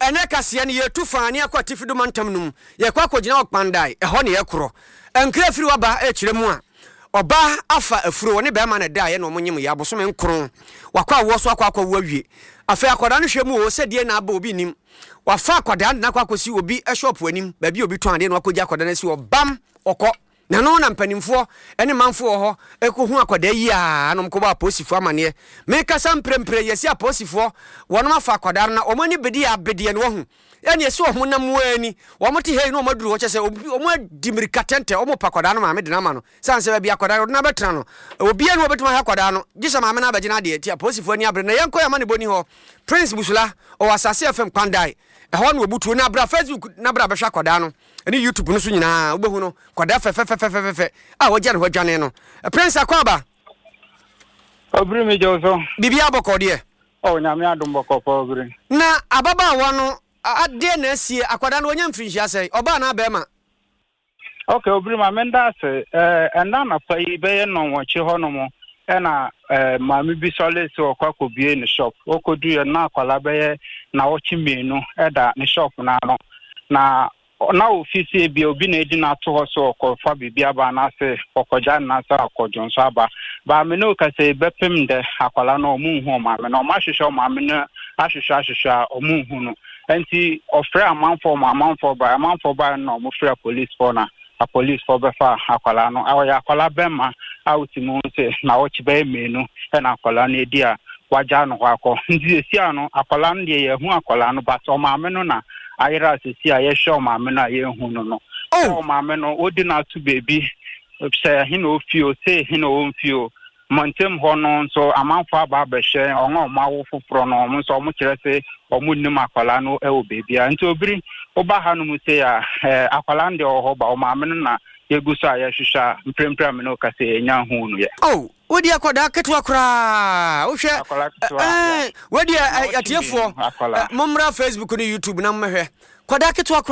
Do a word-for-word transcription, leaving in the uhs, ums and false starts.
ene kase ne ye tu faani akwati fido mantam num ye kwa kogina okpandai e ho ne ye koro enkra firi waba e kire mu a oba afa afuro ne be ma ne da ye no monyim ya boso me nkron wakwa wo so akwa akwa wawie afa akoda no hwemu o se die na aba obi nim wafa akoda na akwa akosi obi e shop anim ba bi obi to ade no akogi akoda na si obam okọ na no na mpanimfo ene manfo ho ekohu akoda yi a anom ko ba posifo amane me kasa mprempre yesi aposifo wono afa akoda na omani bedi abede ne wo hu ene yesi ohun na muani wo mote hei no maduru ho chese omo dimirika tente omo pakoda no ma me de na ma no sanse ba bi akoda na betra no obi ene obetuma ha akoda no gisa ma me na abagina de ti aposifo ani abre na yenko ya ma ne boni ho Prince Busula o asase F M Kwandai e ho na obutu na abra Facebook na abra behwa akoda no ene YouTube no so nyina obehu no kwada fe fe fe fe fe fe ah wo jane ho dwane no Prince Akwaba obiri me joso bibi aboko de oh nyame adom boko for obiri na ababa wo no ade na asie akwada no onyam finhia asai oba na abema okay obiri ma menda ase eh enda na pa ibe no wochi ho no mo ena eh mami bi sole so okwa kobie ni shop okodu ye na akwala be na wochi menu eda ni shop na no na na ofisi ebi obi na edi na to ho so okofa bibia ba na se okoja na sa akojon so aba ba me no ka se bepem de akwala na omu hu ma me na o ma hwehwe ma me na ahwehwe ahwehwe omu hu no enti ofre amanfo ma amanfo ba amanfo ba na omu frɛ police for na a police for befa akwala no awya akwala bema awutimu se na wochi be menu na akwala na edi a waja no akọ ndi esi ano akwala no de ye hu akwala no but o ma me no na ayira sisi a ye show ma me na ye hu no no o ma me no odi na tu baby say he no feel say he no feel montem ho no so amanfo aba ba hye onwo ma wo foforo no mo so mo kire se omo nim akwala no e wo baby a nti obiri oba ha no mu se ya akwala nde o ho ba o ma me no na yegusa ya hwehwa mprempra me no ka se enya hu no ye oh wodi akoda keto akra wo hwe eh wodi atiefo momra Facebook ni YouTube na mmehwe koda keto